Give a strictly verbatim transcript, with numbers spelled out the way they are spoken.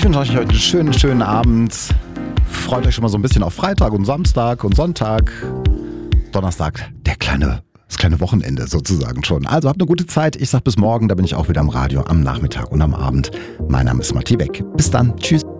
Ich wünsche euch heute einen schönen, schönen Abend. Freut euch schon mal so ein bisschen auf Freitag und Samstag und Sonntag. Donnerstag, der kleine, das kleine Wochenende sozusagen schon. Also habt eine gute Zeit. Ich sag bis morgen, da bin ich auch wieder am Radio am Nachmittag und am Abend. Mein Name ist Matti Beck. Bis dann. Tschüss.